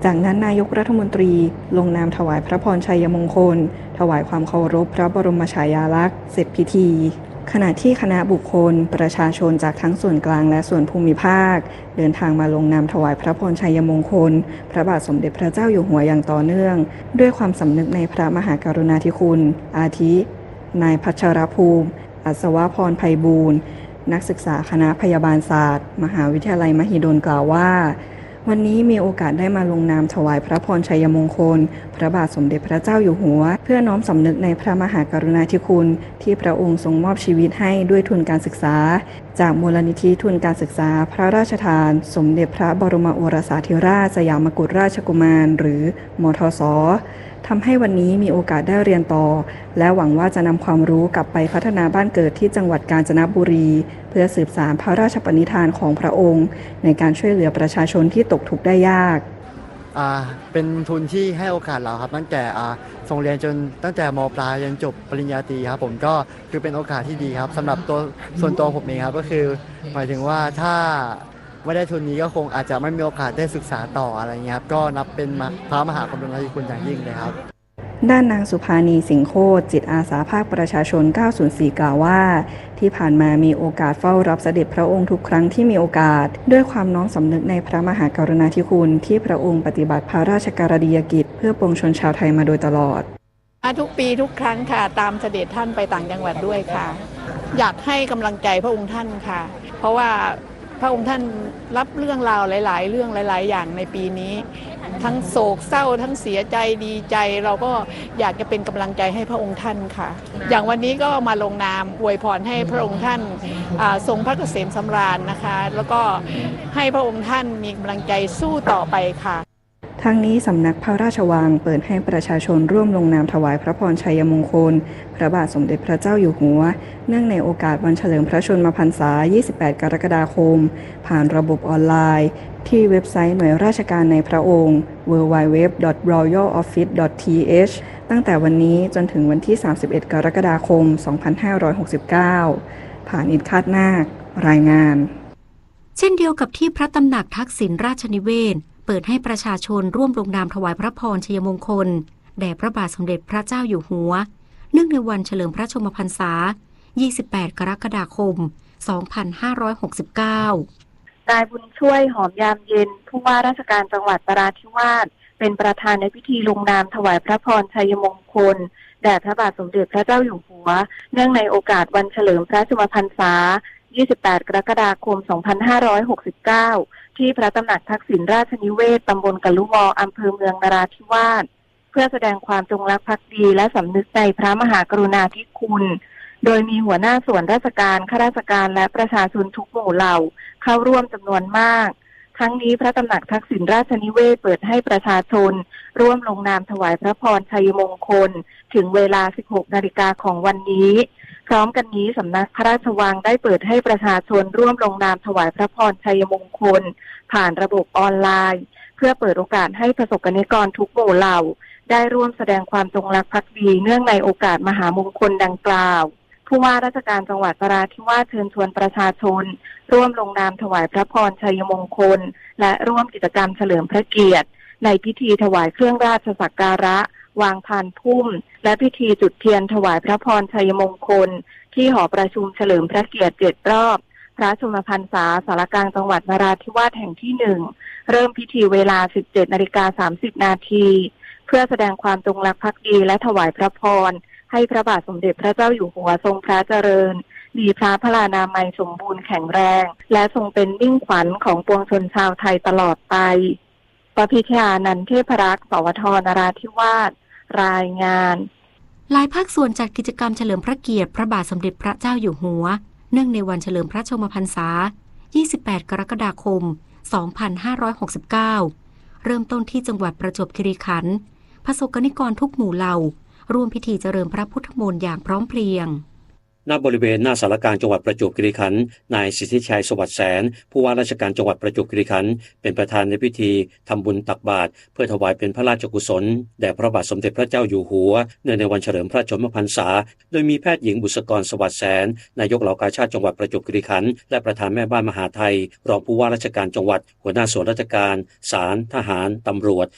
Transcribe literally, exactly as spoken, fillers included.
จากนั้นนายกรัฐมนตรีลงนามถวายพระพรชัยมงคลถวายความเคารพพระบรมฉายาลักษณ์เสร็จพิธีขณะที่คณะบุคคลประชาชนจากทั้งส่วนกลางและส่วนภูมิภาคเดินทางมาลงนามถวายพระพรชัยมงคลพระบาทสมเด็จพระเจ้าอยู่หัวอย่างต่อเนื่องด้วยความสำนึกในพระมหากรุณาธิคุณอาทินายพัชรภูมิอัศวพรไพบูลย์นักศึกษาคณะพยาบาลศาสตร์มหาวิทยาลัยมหิดลกล่าวว่าวันนี้มีโอกาสได้มาลงนามถวายพระพรชัยมงคลพระบาทสมเด็จพระเจ้าอยู่หัวเพื่อน้อมสำนึกในพระมหากรุณาธิคุณที่พระองค์ทรงมอบชีวิตให้ด้วยทุนการศึกษาจากมูลนิธิทุนการศึกษาพระราชทานสมเด็จพระบรมโอรสาธิราชสยามกุฎราชกุมารหรือมทส.ทำให้วันนี้มีโอกาสได้เรียนต่อและหวังว่าจะนำความรู้กลับไปพัฒนาบ้านเกิดที่จังหวัดกาญจนบุรีเพื่อสืบสานพระราชปณิธานของพระองค์ในการช่วยเหลือประชาชนที่ตกทุกข์ได้ยากอ่าเป็นทุนที่ให้โอกาสเราครับตั้งแต่อ่าส่งเรียนจนตั้งแต่ม.ปลายจนจบปริญญาตรีครับผมก็คือเป็นโอกาสที่ดีครับสำหรับตัวส่วนตัวผมเองครับก็คือหมายถึงว่าถ้าไม่ได้ทุนนี้ก็คงอาจจะไม่มีโอกาสได้ศึกษาต่ออะไรเงี้ยครับก็นับเป็นพระมหากรุณาธิคุณอย่างยิ่งเลยครับด้านนางสุภานีสิงห์โคตรจิตอาสาภาคประชาชนเก้าศูนย์สี่กล่าวว่าที่ผ่านมามีโอกาสเฝ้ารับเสด็จพระองค์ทุกครั้งที่มีโอกาสด้วยความน้อมสำนึกในพระมหากรุณาธิคุณที่พระองค์ปฏิบัติพระราชกรณียกิจเพื่อปวงชนชาวไทยมาโดยตลอดทุกปีทุกครั้งค่ะตามเสด็จท่านไปต่างจังหวัดด้วยค่ะอยากให้กำลังใจพระองค์ท่านค่ะเพราะว่าพระองค์ท่านรับเรื่องราวหลายๆเรื่องหลายๆอย่างในปีนี้ทั้งโศกเศร้าทั้งเสียใจดีใจเราก็อยากจะเป็นกำลังใจให้พระองค์ท่านค่ะอย่างวันนี้ก็มาลงนามอวยพรให้พระองค์ท่านทรงพระเกษมสำราญนะคะแล้วก็ให้พระองค์ท่านมีกำลังใจสู้ต่อไปค่ะทั้งนี้สำนักพระราชวังเปิดให้ประชาชนร่วมลงนามถวายพระพรชัยมงคลพระบาทสมเด็จพระเจ้าอยู่หัวเนื่องในโอกาสวันเฉลิมพระชนมพรรษายี่สิบแปดกรกฎาคมผ่านระบบออนไลน์ที่เว็บไซต์หน่วยราชการในพระองค์ ดับเบิลยู ดับเบิลยู ดับเบิลยู ดอท รอยัล ออฟฟิศ ดอท ที เอช ตั้งแต่วันนี้จนถึงวันที่สามสิบเอ็ดกรกฎาคมสองพันห้าร้อยหกสิบเก้าผ่านอิฐคาดนาครายงานเช่นเดียวกับที่พระตำหนักทักษิณราชนิเวศน์เปิดให้ประชาชนร่วมลงนามถวายพระพรชัยมงคลแด่พระบาทสมเด็จพระเจ้าอยู่หัวเนื่องในวันเฉลิมพระชนมพรรษายี่สิบแปดกรกฎาคมสองพันห้าร้อยหกสิบเก้านายบุญช่วยหอมยามเย็นผู้ว่าราชการจังหวัดนราธิวาสเป็นประธานในพิธีลงนามถวายพระพรชัยมงคลแด่พระบาทสมเด็จพระเจ้าอยู่หัวเนื่องในโอกาสวันเฉลิมพระชนมพรรษายี่สิบแปดกรกฎาคมสองพันห้าร้อยหกสิบเก้าที่พระตำหนักทักษิณราชนิเวศน์ตำบลกะลุวออำเภอเมืองนราธิวาสเพื่อแสดงความจงรักภักดีและสำนึกในพระมหากรุณาธิคุณโดยมีหัวหน้าส่วนราชการข้าราชการและประชาชนทุกหมู่เหล่าเข้าร่วมจำนวนมากทั้งนี้พระตำหนักทักษิณราชนิเวศน์เปิดให้ประชาชนร่วมลงนามถวายพระพรชัยมงคลถึงเวลา สิบหกนาฬิกาของวันนี้พร้อมกันนี้สำนักพระราชวังได้เปิดให้ประชาชนร่วมลงนามถวายพระพรชัยมงคลผ่านระบบออนไลน์เพื่อเปิดโอกาสให้ประสบกรณิกรทุกหมู่เหล่าได้ร่วมแสดงความจงรักภักดีเนื่องในโอกาสมหามงคลดังกล่าวผู้ว่าราชการจังหวัดนราธิวาสเชิญชวนประชาชนร่วมลงนามถวายพระพรชัยมงคลและร่วมกิจกรรมเฉลิมพระเกียรติในพิธีถวายเครื่องราชสักการะวางพานพุ่มและพิธีจุดเทียนถวายพระพรชัยมงคลที่หอประชุมเฉลิมพระเกียรติเจ็ดรอบพระชนมพรรษาสารกลางจังหวัดนราธิวาสแห่งที่หนึ่งเริ่มพิธีเวลา สิบเจ็ดนาฬิกาสามสิบนาทีเพื่อแสดงความจงรักภักดีและถวายพระพรให้พระบาทสมเด็จพระเจ้าอยู่หัวทรงพระเจริญมีพระพลานามัยสมบูรณ์แข็งแรงและทรงเป็นมิ่งขวัญของปวงชนชาวไทยตลอดไปปพิชานันท์เทพรักษ์สวทนราธิวาสรายงานหลายภาคส่วนจัดกิจกรรมเฉลิมพระเกียรติพระบาทสมเด็จพระเจ้าอยู่หัวเนื่องในวันเฉลิมพระชนมพรรษายี่สิบแปดกรกฎาคมสองพันห้าร้อยหกสิบเก้าเริ่มต้นที่จังหวัดประจวบคีรีขันธ์ประสบกรณิกรทุกหมู่เหล่าร่วมพิธีเจริญพระพุทธมนต์อย่างพร้อมเพรียงณบริเวณหน้าศาลกลางจังหวัดประจวบคีรีขันธ์นายสิทธิชัยสวัสดิ์แสนผู้ว่าราชการจังหวัดประจวบคีรีขันธ์เป็นประธานในพิธีทำบุญตักบาตรเพื่อถวายเป็นพระราชกุศลแด่พระบาทสมเด็จพระเจ้าอยู่หัวเนื่องในวันเฉลิมพระชนมพรรษาโดยมีแพทย์หญิงบุษกรสวัสดิ์แสนนายกเหล่ากาชาดจังหวัดประจวบคีรีขันธ์และประธานแม่บ้านมหาไทยรองผู้ว่าราชการจังหวัดหัวหน้าส่วนราชการศาลทหารตำรวจ